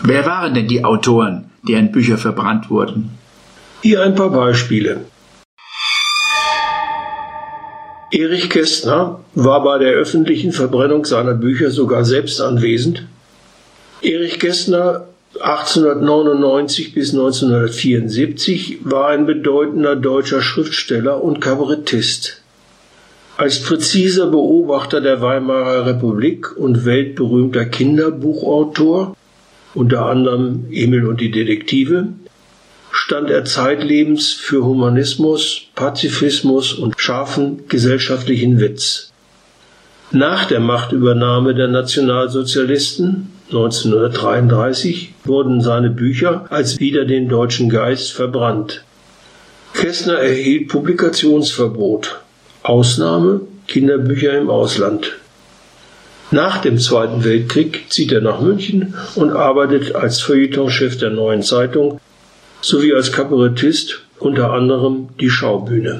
Wer waren denn die Autoren, deren Bücher verbrannt wurden? Hier ein paar Beispiele. Erich Kästner war bei der öffentlichen Verbrennung seiner Bücher sogar selbst anwesend. Erich Kästner 1899 bis 1974 war ein bedeutender deutscher Schriftsteller und Kabarettist. Als präziser Beobachter der Weimarer Republik und weltberühmter Kinderbuchautor, unter anderem Emil und die Detektive, stand er zeitlebens für Humanismus, Pazifismus und scharfen gesellschaftlichen Witz. Nach der Machtübernahme der Nationalsozialisten 1933 wurden seine Bücher als Wider den deutschen Geist verbrannt. Kästner erhielt Publikationsverbot. Ausnahme Kinderbücher im Ausland. Nach dem Zweiten Weltkrieg zieht er nach München und arbeitet als Feuilletonchef der Neuen Zeitung sowie als Kabarettist, unter anderem die Schaubühne.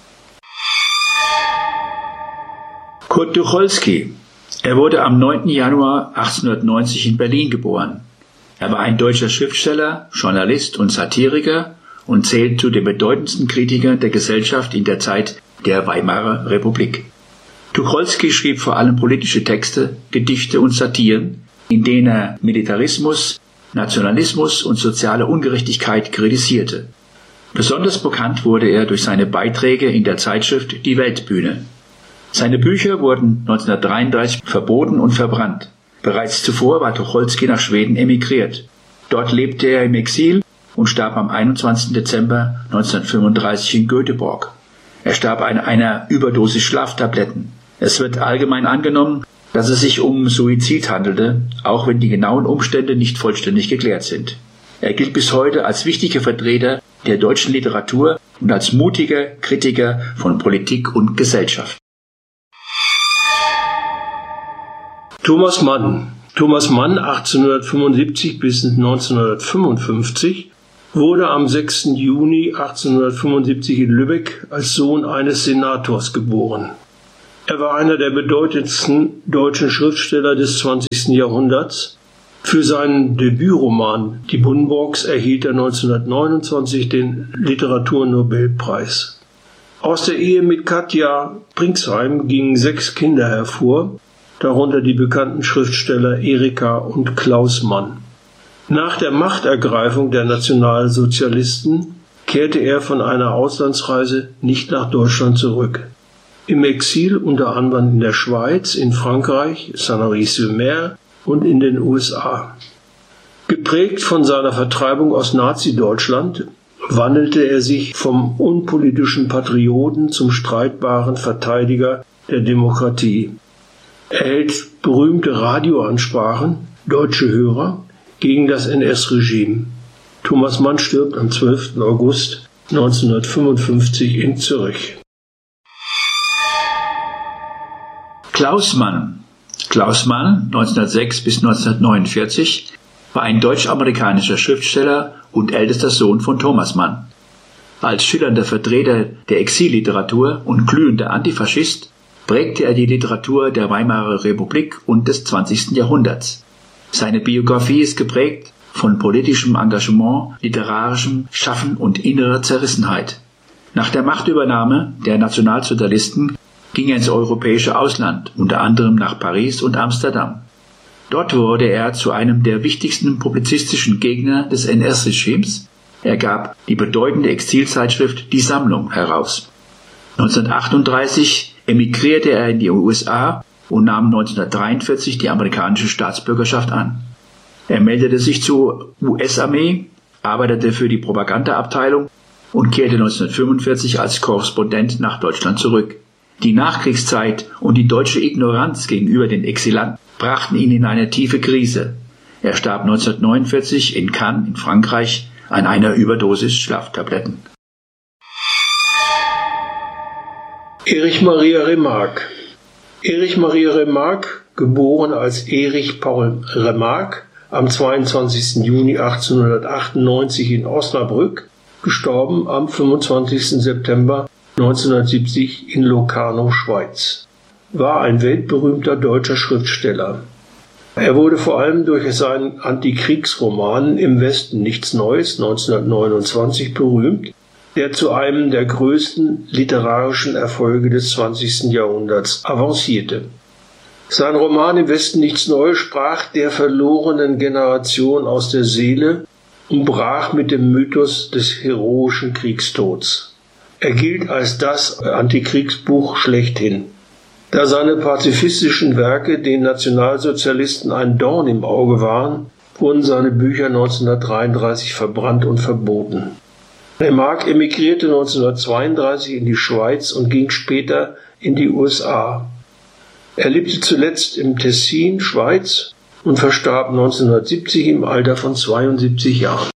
Kurt Tucholsky. Er wurde am 9. Januar 1890 in Berlin geboren. Er war ein deutscher Schriftsteller, Journalist und Satiriker und zählt zu den bedeutendsten Kritikern der Gesellschaft in der Zeit der Weimarer Republik. Tucholsky schrieb vor allem politische Texte, Gedichte und Satiren, in denen er Militarismus, Nationalismus und soziale Ungerechtigkeit kritisierte. Besonders bekannt wurde er durch seine Beiträge in der Zeitschrift Die Weltbühne. Seine Bücher wurden 1933 verboten und verbrannt. Bereits zuvor war Tucholsky nach Schweden emigriert. Dort lebte er im Exil und starb am 21. Dezember 1935 in Göteborg. Er starb an einer Überdosis Schlaftabletten. Es wird allgemein angenommen, dass es sich um Suizid handelte, auch wenn die genauen Umstände nicht vollständig geklärt sind. Er gilt bis heute als wichtiger Vertreter der deutschen Literatur und als mutiger Kritiker von Politik und Gesellschaft. Thomas Mann. Thomas Mann, 1875 bis 1955, wurde am 6. Juni 1875 in Lübeck als Sohn eines Senators geboren. Er war einer der bedeutendsten deutschen Schriftsteller des 20. Jahrhunderts. Für seinen Debütroman Die Buddenbrooks erhielt er 1929 den Literaturnobelpreis. Aus der Ehe mit Katja Pringsheim gingen 6 Kinder hervor, darunter die bekannten Schriftsteller Erika und Klaus Mann. Nach der Machtergreifung der Nationalsozialisten kehrte er von einer Auslandsreise nicht nach Deutschland zurück. Im Exil unter anderem in der Schweiz, in Frankreich, Sanary-sur-Mer und in den USA. Geprägt von seiner Vertreibung aus Nazi-Deutschland wandelte er sich vom unpolitischen Patrioten zum streitbaren Verteidiger der Demokratie. Er hält berühmte Radioansprachen, deutsche Hörer, gegen das NS-Regime. Thomas Mann stirbt am 12. August 1955 in Zürich. Klaus Mann. Klaus Mann, 1906 bis 1949, war ein deutsch-amerikanischer Schriftsteller und ältester Sohn von Thomas Mann. Als schillernder Vertreter der Exilliteratur und glühender Antifaschist prägte er die Literatur der Weimarer Republik und des 20. Jahrhunderts. Seine Biografie ist geprägt von politischem Engagement, literarischem Schaffen und innerer Zerrissenheit. Nach der Machtübernahme der Nationalsozialisten ging er ins europäische Ausland, unter anderem nach Paris und Amsterdam. Dort wurde er zu einem der wichtigsten publizistischen Gegner des NS-Regimes. Er gab die bedeutende Exilzeitschrift Die Sammlung heraus. 1938 emigrierte er in die USA und nahm 1943 die amerikanische Staatsbürgerschaft an. Er meldete sich zur US-Armee, arbeitete für die Propagandaabteilung und kehrte 1945 als Korrespondent nach Deutschland zurück. Die Nachkriegszeit und die deutsche Ignoranz gegenüber den Exilanten brachten ihn in eine tiefe Krise. Er starb 1949 in Cannes in Frankreich an einer Überdosis Schlaftabletten. Erich Maria Remarque. Erich Maria Remarque, geboren als Erich Paul Remarque am 22. Juni 1898 in Osnabrück, gestorben am 25. September 1970 in Locarno, Schweiz, war ein weltberühmter deutscher Schriftsteller. Er wurde vor allem durch seinen Antikriegsroman Im Westen nichts Neues 1929 berühmt, der zu einem der größten literarischen Erfolge des 20. Jahrhunderts avancierte. Sein Roman Im Westen nichts Neues sprach der verlorenen Generation aus der Seele und brach mit dem Mythos des heroischen Kriegstods. Er gilt als das Antikriegsbuch schlechthin. Da seine pazifistischen Werke den Nationalsozialisten ein Dorn im Auge waren, wurden seine Bücher 1933 verbrannt und verboten. Remarque emigrierte 1932 in die Schweiz und ging später in die USA. Er lebte zuletzt im Tessin, Schweiz, und verstarb 1970 im Alter von 72 Jahren.